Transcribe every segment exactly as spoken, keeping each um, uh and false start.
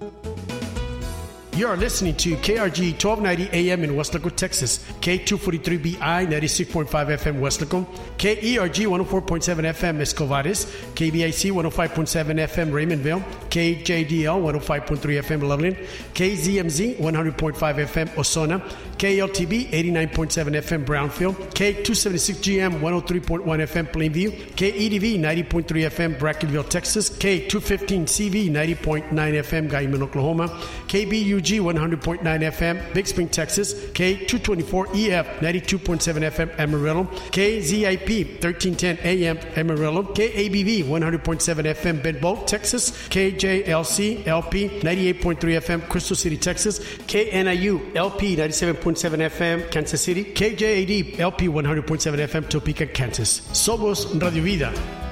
You are listening to K R G twelve ninety A M in Weslaco, Texas, K two forty-three B I ninety-six point five F M Weslaco, K E R G one oh four point seven F M Escovares, K B I C one oh five point seven F M Raymondville, K J D L one oh five point three F M Loveland, K Z M Z one hundred point five F M Osona, K L T B eighty-nine point seven F M Brownfield, K two seventy-six G M one oh three point one F M Plainview, K E D V ninety point three F M Brackenville, Texas, K two fifteen C V ninety point nine F M Guyman, Oklahoma, K B U G one hundred point nine F M Big Spring, Texas, K two twenty-four E F ninety-two point seven F M Amarillo, K Z I P thirteen ten A M Amarillo, K A B V one hundred point seven F M Bedboe, Texas, K J L C L P ninety-eight point three F M Crystal City, Texas, K N I U L P ninety-seven point seven F M Kansas City, K J A D L P one hundred point seven F M Topeka, Kansas. Somos Radio Vida.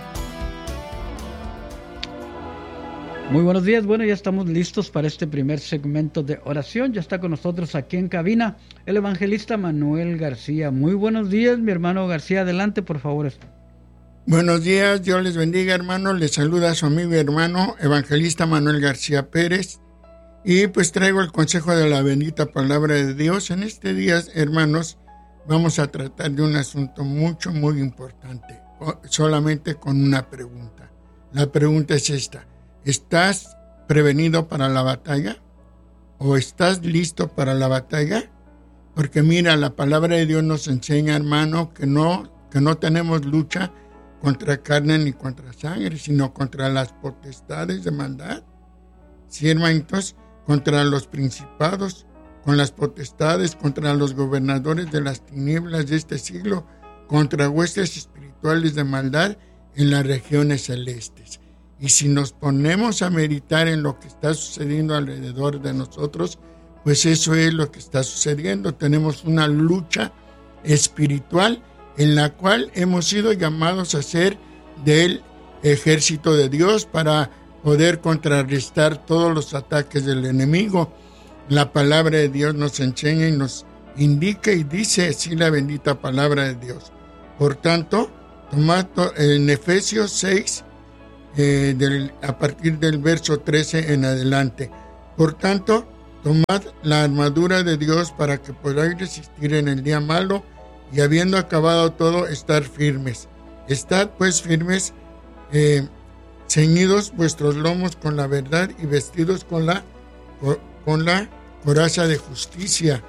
Muy buenos días, bueno, ya estamos listos para este primer segmento de oración. Ya está con nosotros aquí en cabina el evangelista Manuel García. Muy buenos días, mi hermano García, adelante por favor. Buenos días, Dios les bendiga, hermano. Les saluda a su amigo y hermano evangelista Manuel García Pérez. Y pues traigo el consejo de la bendita palabra de Dios. En este día, hermanos, vamos a tratar de un asunto mucho, muy importante, solamente con una pregunta. La pregunta es esta: ¿estás prevenido para la batalla? ¿O estás listo para la batalla? Porque mira, la palabra de Dios nos enseña, hermano, que no, que no tenemos lucha contra carne ni contra sangre, sino contra las potestades de maldad. Sí, hermanitos, contra los principados, con las potestades, contra los gobernadores de las tinieblas de este siglo, contra huestes espirituales de maldad en las regiones celestes. Y si nos ponemos a meditar en lo que está sucediendo alrededor de nosotros, pues eso es lo que está sucediendo. Tenemos una lucha espiritual en la cual hemos sido llamados a ser del ejército de Dios para poder contrarrestar todos los ataques del enemigo. La palabra de Dios nos enseña y nos indica y dice así la bendita palabra de Dios. Por tanto, tomad en Efesios seis, Eh, del, a partir del verso trece en adelante. Por tanto, tomad la armadura de Dios para que podáis resistir en el día malo y habiendo acabado todo, estar firmes. Estad pues firmes, eh, ceñidos vuestros lomos con la verdad y vestidos con la, con la coraza de justicia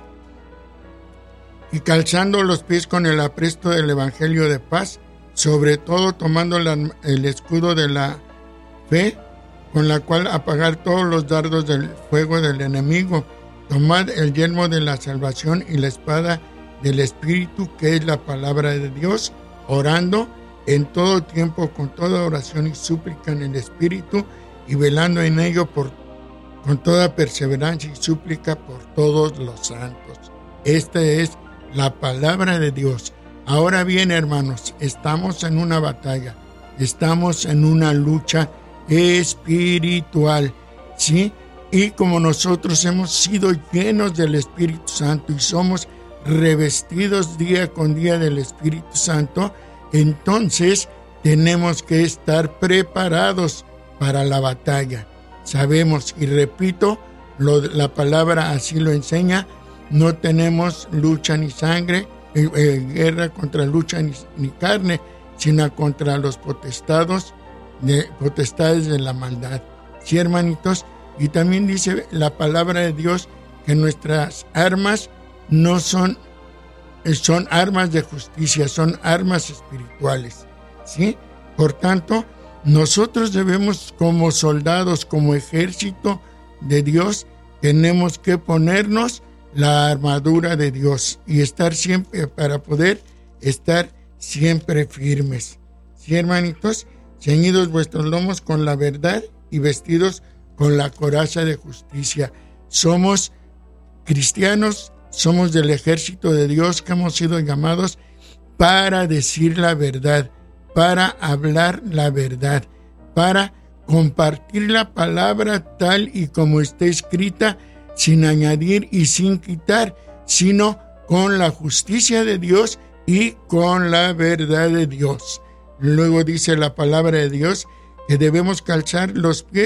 y calzando los pies con el apresto del evangelio de paz, sobre todo tomando la, el escudo de la fe, con la cual apagar todos los dardos del fuego del enemigo. Tomad el yelmo de la salvación y la espada del Espíritu, que es la palabra de Dios, orando en todo tiempo con toda oración y súplica en el Espíritu, y velando en ello por, con toda perseverancia y súplica por todos los santos. Esta es la palabra de Dios. Ahora bien, hermanos, estamos en una batalla, estamos en una lucha espiritual, ¿sí? Y como nosotros hemos sido llenos del Espíritu Santo y somos revestidos día con día del Espíritu Santo, entonces tenemos que estar preparados para la batalla. Sabemos, y repito, lo, la palabra así lo enseña, no tenemos lucha ni sangre, Eh, eh, guerra contra lucha ni, ni carne, sino contra los potestados de, potestades de la maldad. Sí, hermanitos, y también dice la palabra de Dios que nuestras armas no son, son armas de justicia, son armas espirituales. ¿Sí? Por tanto, nosotros debemos, como soldados, como ejército de Dios, tenemos que ponernos la armadura de Dios y estar siempre, para poder estar siempre firmes. Sí, hermanitos, ceñidos vuestros lomos con la verdad y vestidos con la coraza de justicia. Somos cristianos, somos del ejército de Dios que hemos sido llamados para decir la verdad, para hablar la verdad, para compartir la palabra tal y como está escrita, sin añadir y sin quitar, sino con la justicia de Dios y con la verdad de Dios. Luego dice la palabra de Dios que debemos calzar los pies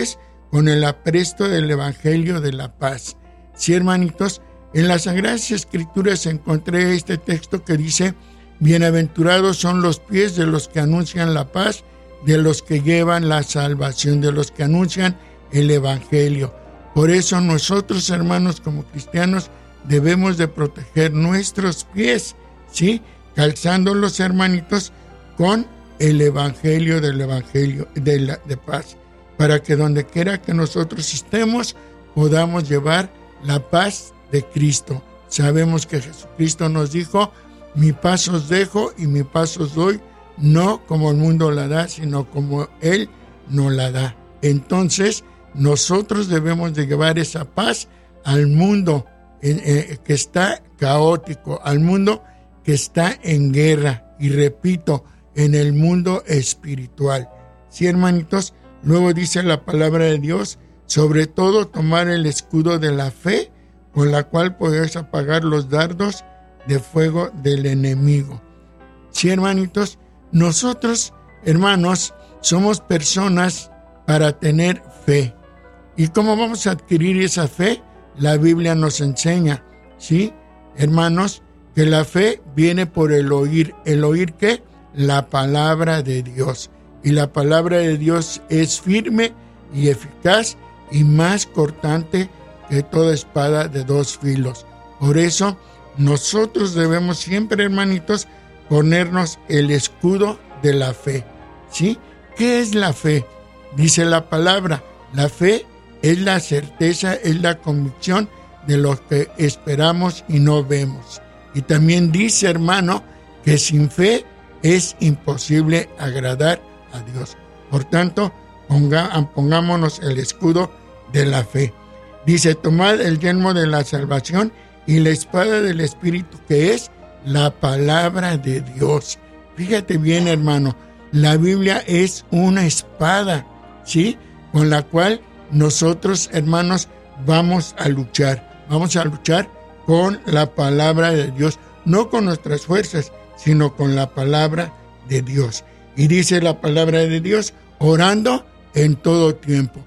con el apresto del Evangelio de la paz. Sí, hermanitos, en las Sagradas Escrituras encontré este texto que dice: bienaventurados son los pies de los que anuncian la paz, de los que llevan la salvación, de los que anuncian el Evangelio. Por eso nosotros, hermanos, como cristianos, debemos de proteger nuestros pies, ¿sí? Calzándolos, hermanitos, con el Evangelio del Evangelio de, la, de paz, para que donde quiera que nosotros estemos, podamos llevar la paz de Cristo. Sabemos que Jesucristo nos dijo: mi paz os dejo y mi paz os doy, no como el mundo la da, sino como Él nos la da. Entonces, nosotros debemos de llevar esa paz al mundo eh, eh, que está caótico, al mundo que está en guerra, y repito, en el mundo espiritual. Sí, hermanitos, luego dice la palabra de Dios: sobre todo tomar el escudo de la fe, con la cual podéis apagar los dardos de fuego del enemigo. Sí, hermanitos, nosotros, hermanos, somos personas para tener fe. ¿Y cómo vamos a adquirir esa fe? La Biblia nos enseña, ¿sí, hermanos? Que la fe viene por el oír. ¿El oír qué? La palabra de Dios. Y la palabra de Dios es firme y eficaz y más cortante que toda espada de dos filos. Por eso, nosotros debemos siempre, hermanitos, ponernos el escudo de la fe, ¿sí? ¿Qué es la fe? Dice la palabra: la fe es la certeza, es la convicción de lo que esperamos y no vemos. Y también dice, hermano, que sin fe es imposible agradar a Dios. Por tanto, ponga, pongámonos el escudo de la fe. Dice: tomad el yelmo de la salvación y la espada del Espíritu, que es la palabra de Dios. Fíjate bien, hermano, la Biblia es una espada, ¿sí? Con la cual nosotros, hermanos, vamos a luchar. Vamos a luchar con la palabra de Dios, no con nuestras fuerzas, sino con la palabra de Dios. Y dice la palabra de Dios: orando en todo tiempo.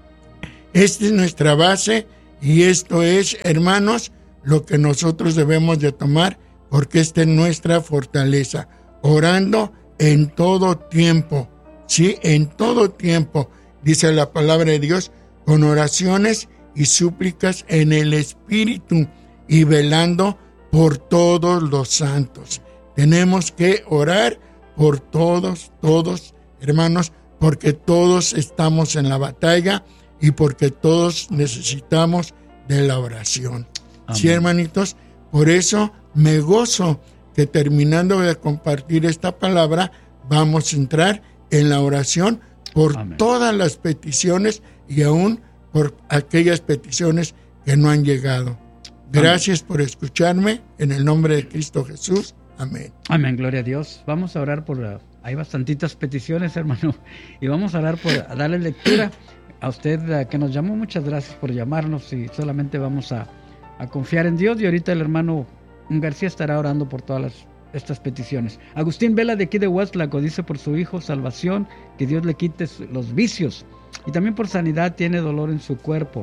Esta es nuestra base, y esto es, hermanos, lo que nosotros debemos de tomar, porque esta es nuestra fortaleza. Orando en todo tiempo, sí, en todo tiempo, dice la palabra de Dios, con oraciones y súplicas en el Espíritu, y velando por todos los santos. Tenemos que orar por todos, todos, hermanos, porque todos estamos en la batalla y porque todos necesitamos de la oración. Amén. Sí, hermanitos, por eso me gozo que terminando de compartir esta palabra, vamos a entrar en la oración por Amén. Todas las peticiones y aún por aquellas peticiones que no han llegado. Gracias Amén. Por escucharme, en el nombre de Cristo Jesús. Amén. Amén, gloria a Dios. Vamos a orar por... Uh, hay bastantitas peticiones, hermano, y vamos a orar por a darle lectura a usted uh, que nos llamó. Muchas gracias por llamarnos, y solamente vamos a, a confiar en Dios, y ahorita el hermano García estará orando por todas las, estas peticiones. Agustín Vela, de aquí de Huastlaco, dice por su hijo salvación, que Dios le quite los vicios, y también por sanidad. Tiene dolor en su cuerpo.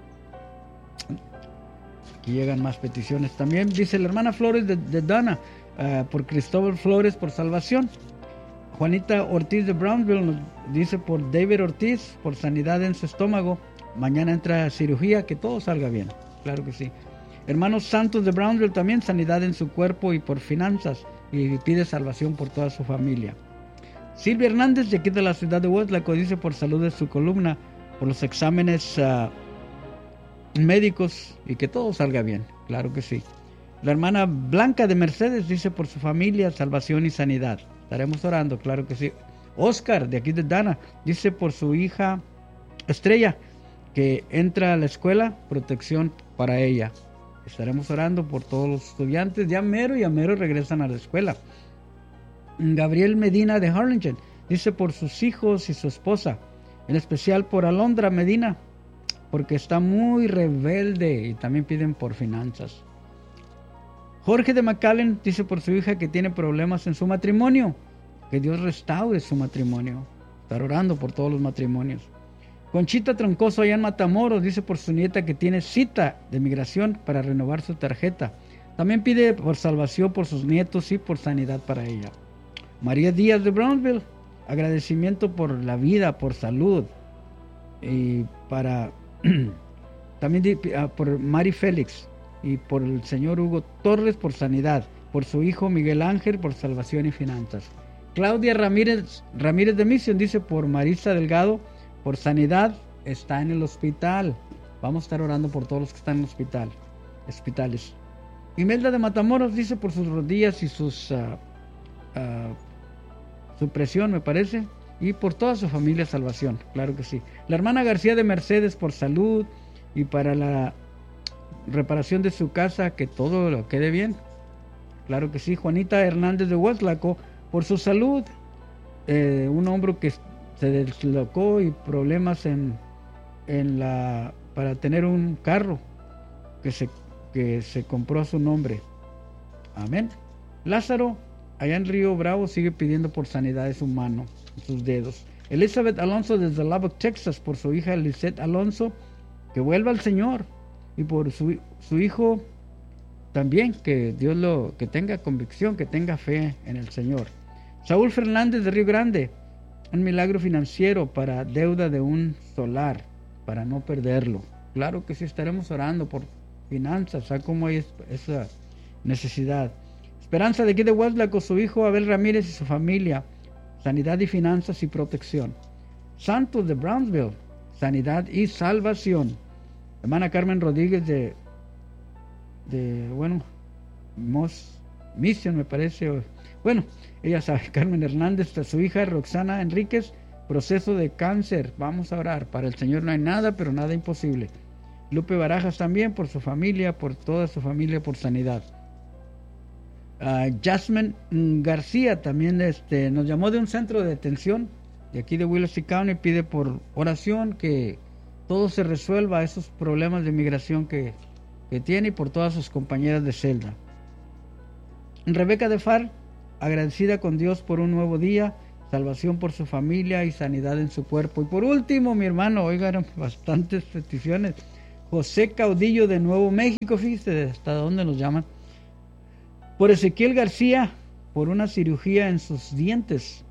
Aquí llegan más peticiones también. Dice la hermana Flores de, de Dana, uh, por Cristóbal Flores por salvación. Juanita Ortiz de Brownsville nos dice por David Ortiz por sanidad en su estómago. Mañana entra a cirugía, que todo salga bien. Claro que sí. Hermanos Santos de Brownsville también, sanidad en su cuerpo y por finanzas, y pide salvación por toda su familia. Silvia Hernández, de aquí de la ciudad de Huastlaco, dice por salud de su columna, por los exámenes uh, médicos, y que todo salga bien. Claro que sí. La hermana Blanca de Mercedes dice por su familia, salvación y sanidad. Estaremos orando, claro que sí. Oscar, de aquí de Dana, dice por su hija Estrella, que entra a la escuela, protección para ella. Estaremos orando por todos los estudiantes. Ya mero y a mero regresan a la escuela. Gabriel Medina de Harlingen dice por sus hijos y su esposa, en especial por Alondra Medina, porque está muy rebelde, y también piden por finanzas. Jorge de McAllen dice por su hija que tiene problemas en su matrimonio, que Dios restaure su matrimonio. Estar orando por todos los matrimonios. Conchita Troncoso allá en Matamoros dice por su nieta que tiene cita de migración para renovar su tarjeta. También pide por salvación por sus nietos y por sanidad para ella. María Díaz de Brownsville, agradecimiento por la vida, por salud. Y para también por Mari Félix y por el señor Hugo Torres por sanidad, por su hijo Miguel Ángel por salvación y finanzas. Claudia Ramírez Ramírez de Mission dice por Marisa Delgado por sanidad, está en el hospital. Vamos a estar orando por todos los que están en el hospital, hospitales. Imelda de Matamoros dice por sus rodillas y sus uh, uh, su presión, me parece, y por toda su familia salvación, claro que sí. La hermana García de Mercedes por salud y para la reparación de su casa, que todo lo quede bien, claro que sí. Juanita Hernández de Huaslaco por su salud, eh, un hombro que se deslocó y problemas en, en la para tener un carro que se, que se compró a su nombre. Amén. Lázaro allá en Río Bravo sigue pidiendo por sanidad de su mano, sus dedos. Elizabeth Alonso desde Lubbock, Texas, por su hija Lisette Alonso, que vuelva al Señor, y por su, su hijo también, que Dios lo, que tenga convicción, que tenga fe en el Señor. Saúl Fernández de Río Grande, un milagro financiero para deuda de un solar, para no perderlo. Claro que sí, estaremos orando por finanzas, ¿sabes cómo hay esa necesidad? Esperanza de aquí de Huasla con su hijo Abel Ramírez y su familia, sanidad y finanzas y protección. Santos de Brownsville, sanidad y salvación. Hermana Carmen Rodríguez de, de bueno, Mos Mission me parece, bueno, ella sabe, Carmen Hernández, su hija Roxana Enríquez, proceso de cáncer, vamos a orar, para el Señor no hay nada, pero nada imposible. Lupe Barajas también, por su familia, por toda su familia, por sanidad. Uh, Jasmine García también este, nos llamó de un centro de detención de aquí de Willacy County, pide por oración que todo se resuelva, esos problemas de migración que, que tiene, y por todas sus compañeras de celda. Rebeca de Far, agradecida con Dios por un nuevo día, salvación por su familia y sanidad en su cuerpo. Y por último, mi hermano, oigan, bastantes peticiones. José Caudillo de Nuevo México, fíjese hasta dónde nos llaman. Por Ezequiel García, por una cirugía en sus dientes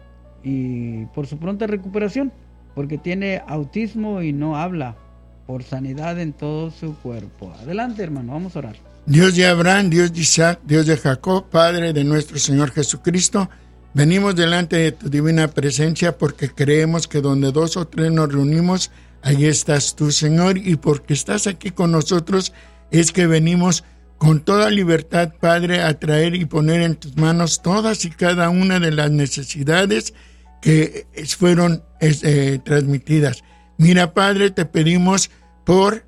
y por su pronta recuperación, porque tiene autismo y no habla, por sanidad en todo su cuerpo. Adelante, hermano, vamos a orar. Dios de Abraham, Dios de Isaac, Dios de Jacob, Padre de nuestro Señor Jesucristo, venimos delante de tu divina presencia porque creemos que donde dos o tres nos reunimos, ahí estás tú, Señor, y porque estás aquí con nosotros es que venimos con toda libertad, Padre, a traer y poner en tus manos todas y cada una de las necesidades que fueron eh, transmitidas. Mira, Padre, te pedimos por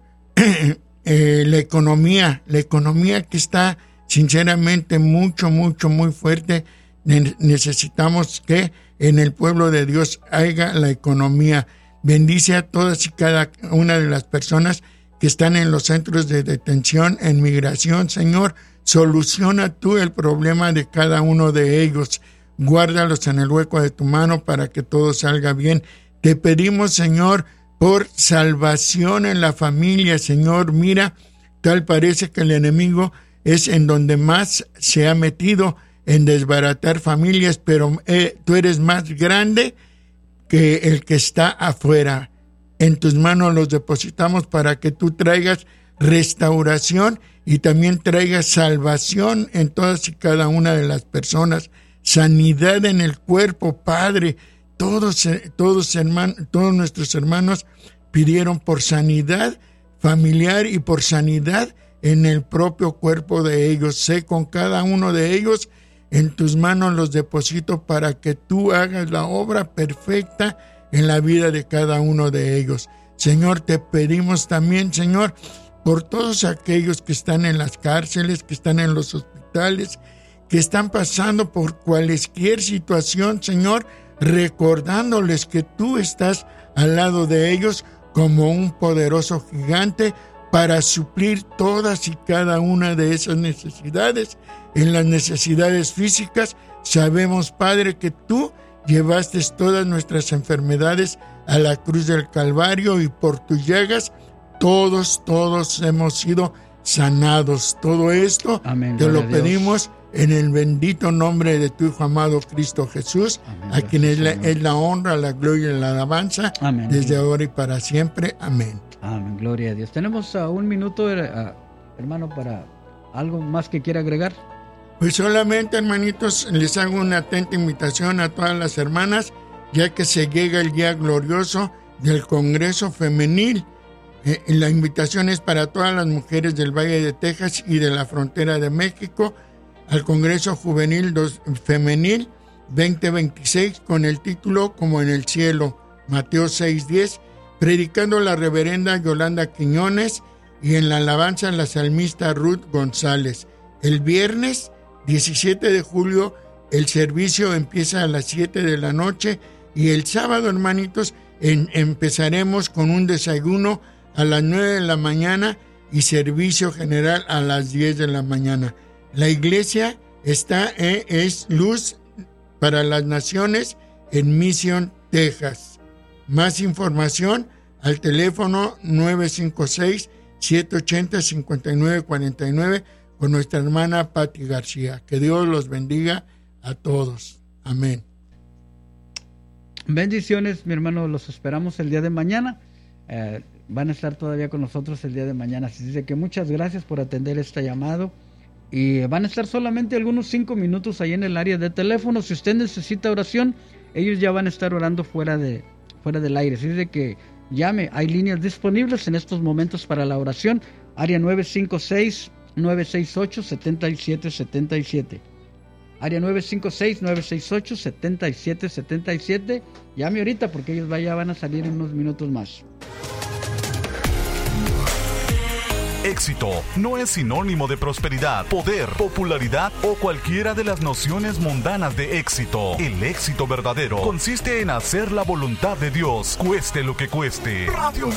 eh, la economía, la economía que está sinceramente mucho, mucho, muy fuerte. Necesitamos que en el pueblo de Dios haya la economía. Bendice a todas y cada una de las personas que están en los centros de detención, en migración, Señor. Soluciona tú el problema de cada uno de ellos. Guárdalos en el hueco de tu mano para que todo salga bien. Te pedimos, Señor, por salvación en la familia, Señor. Mira, tal parece que el enemigo es en donde más se ha metido, en desbaratar familias, pero eh, tú eres más grande que el que está afuera. En tus manos los depositamos para que tú traigas restauración y también traigas salvación en todas y cada una de las personas, sanidad en el cuerpo, Padre. Todos, todos, hermanos, todos nuestros hermanos pidieron por sanidad familiar y por sanidad en el propio cuerpo de ellos. Sé con cada uno de ellos, en tus manos los deposito para que tú hagas la obra perfecta en la vida de cada uno de ellos. Señor, te pedimos también, Señor, por todos aquellos que están en las cárceles, que están en los hospitales, que están pasando por cualquier situación, Señor, recordándoles que tú estás al lado de ellos como un poderoso gigante para suplir todas y cada una de esas necesidades. En las necesidades físicas, sabemos, Padre, que tú llevaste todas nuestras enfermedades a la cruz del Calvario y por tus llagas todos, todos hemos sido sanados. Todo esto Amén, te lo pedimos en el bendito nombre de tu Hijo amado Cristo Jesús, Amén, a quien es la, es la honra, la gloria y la alabanza, Amén, desde ahora y para siempre. Amén. Amén, gloria a Dios. Tenemos uh, un minuto, uh, hermano, para algo más que quiera agregar. Pues solamente, hermanitos, les hago una atenta invitación a todas las hermanas, ya que se llega el día glorioso del Congreso Femenil. Eh, la invitación es para todas las mujeres del Valle de Texas y de la frontera de México al Congreso Juvenil dos, Femenil veinte veintiséis con el título Como en el cielo, Mateo seis diez, predicando la reverenda Yolanda Quiñones y en la alabanza la salmista Ruth González. El viernes diecisiete de julio el servicio empieza a las siete de la noche y el sábado, hermanitos, en, empezaremos con un desayuno a las nueve de la mañana y servicio general a las diez de la mañana. La iglesia está eh, es Luz para las Naciones en Mission, Texas. Más información al teléfono nueve cinco seis, siete ocho cero, cinco nueve cuatro nueve con nuestra hermana Patti García. Que Dios los bendiga a todos. Amén. Bendiciones, mi hermano, los esperamos el día de mañana. Eh, van a estar todavía con nosotros el día de mañana. Así dice que muchas gracias por atender este llamado. Y van a estar solamente algunos cinco minutos ahí en el área de teléfono. Si usted necesita oración, ellos ya van a estar orando fuera de fuera del aire. Así dice que llame. Hay líneas disponibles en estos momentos para la oración. Área nueve cinco seis, nueve seis ocho, siete siete siete siete. Área nueve cinco seis, nueve seis ocho, siete siete siete siete. Llame ahorita porque ellos ya van a salir en unos minutos más. Éxito no es sinónimo de prosperidad, poder, popularidad o cualquiera de las nociones mundanas de éxito. El éxito verdadero consiste en hacer la voluntad de Dios, cueste lo que cueste. Radio